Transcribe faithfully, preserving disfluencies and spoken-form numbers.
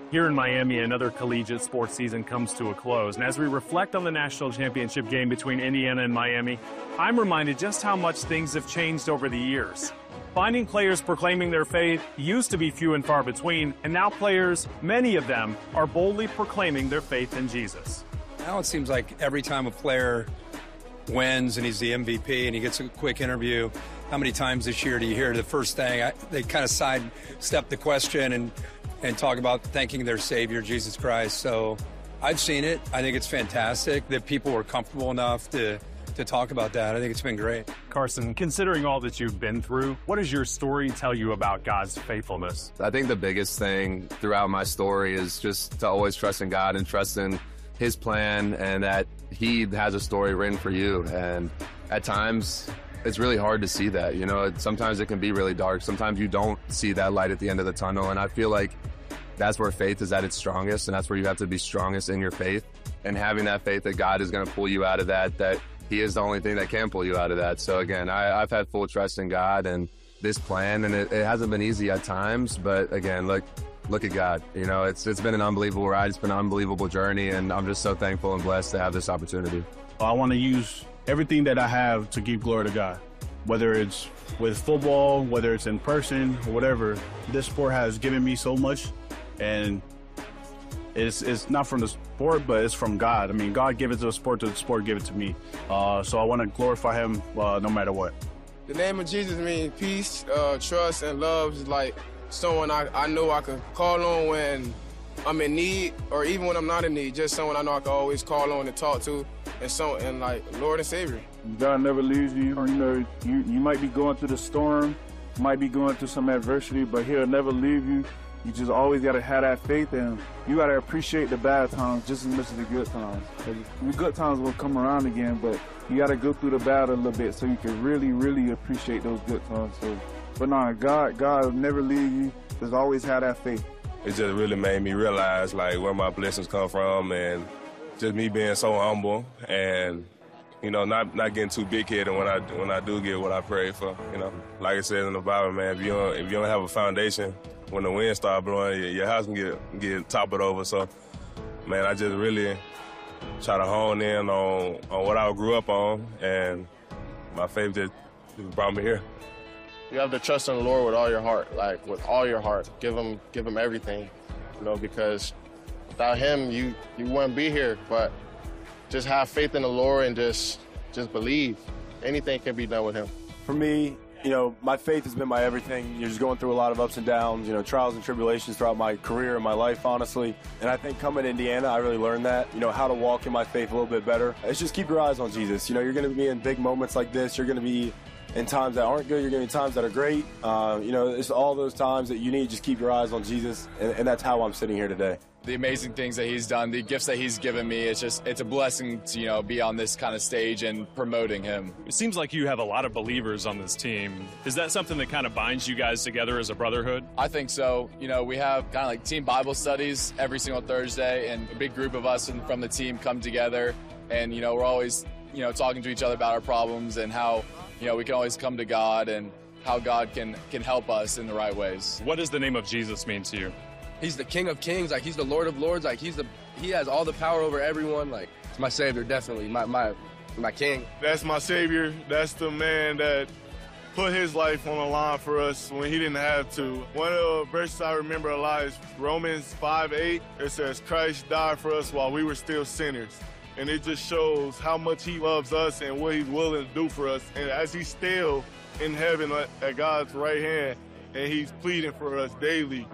Here in Miami, another collegiate sports season comes to a close, and as we reflect on the national championship game between Indiana and Miami, I'm reminded just how much things have changed over the years. Finding players proclaiming their faith used to be few and far between, and now players, many of them, are boldly proclaiming their faith in Jesus. Now it seems like every time a player wins and he's the M V P and he gets a quick interview, how many times this year do you hear the first thing, I, they kind of sidestep the question and and talk about thanking their Savior, Jesus Christ. So I've seen it. I think it's fantastic that people were comfortable enough to, to talk about that. I think it's been great. Carson, considering all that you've been through, what does your story tell you about God's faithfulness? I think the biggest thing throughout my story is just to always trust in God and trust in His plan and that He has a story written for you. And at times, it's really hard to see that. You know, sometimes it can be really dark. Sometimes you don't see that light at the end of the tunnel. And I feel like that's where faith is at its strongest, and that's where you have to be strongest in your faith. And having that faith that God is going to pull you out of that, that He is the only thing that can pull you out of that. So again, I, I've had full trust in God and this plan, and it, it hasn't been easy at times. But again, look, look at God. You know, it's it's been an unbelievable ride. It's been an unbelievable journey, and I'm just so thankful and blessed to have this opportunity. I want to use everything that I have to give glory to God, whether it's with football, whether it's in person, or whatever. This sport has given me so much, and it's it's not from the sport, but it's from God. I mean, God gave it to the sport, to the sport give it to me. Uh, so I want to glorify Him uh, no matter what. The name of Jesus means peace, uh, trust, and love. Is like someone I, I know I can call on when I'm in need, or even when I'm not in need. Just someone I know I can always call on and talk to, and so and like Lord and Savior. God never leaves you. You know, you, you might be going through the storm, might be going through some adversity, but He'll never leave you. You just always got to have that faith, and you got to appreciate the bad times just as much as the good times. The good times will come around again, but you got to go through the bad a little bit so you can really, really appreciate those good times. So, but nah, God, God will never leave you. Just always have that faith. It just really made me realize like where my blessings come from, and just me being so humble and, you know, not not getting too big-headed when I when I do get what I pray for. You know, like it says in the Bible, man, if you don't if you don't have a foundation, when the wind start blowing, your, your house can get get toppled over. So, man, I just really try to hone in on on what I grew up on, and my faith just brought me here. You have to trust in the Lord with all your heart, like with all your heart. Give Him give Him everything, you know, because without Him, you you wouldn't be here. But just have faith in the Lord and just just believe. Anything can be done with Him. For me, you know, my faith has been my everything. You're just going through a lot of ups and downs, you know, trials and tribulations throughout my career and my life, honestly. And I think coming to Indiana, I really learned that, you know, how to walk in my faith a little bit better. It's just keep your eyes on Jesus. You know, you're going to be in big moments like this. You're going to be in times that aren't good. You're going to be in times that are great. Uh, you know, it's all those times that you need to just keep your eyes on Jesus. And, and that's how I'm sitting here today. The amazing things that He's done, the gifts that He's given me, it's just, it's a blessing to, you know, be on this kind of stage and promoting Him. It seems like you have a lot of believers on this team. Is that something that kind of binds you guys together as a brotherhood? I think so. You know, we have kind of like team Bible studies every single Thursday, and a big group of us from the team come together, and, you know, we're always, you know, talking to each other about our problems and how, you know, we can always come to God and how God can, can help us in the right ways. What does the name of Jesus mean to you? He's the King of Kings, like He's the Lord of Lords, like He's the He has all the power over everyone. Like, it's my Savior, definitely, my my my King. That's my Savior. That's the man that put His life on the line for us when He didn't have to. One of the verses I remember a lot is Romans five eight. It says, Christ died for us while we were still sinners. And it just shows how much He loves us and what He's willing to do for us. And as He's still in heaven at God's right hand, and He's pleading for us daily,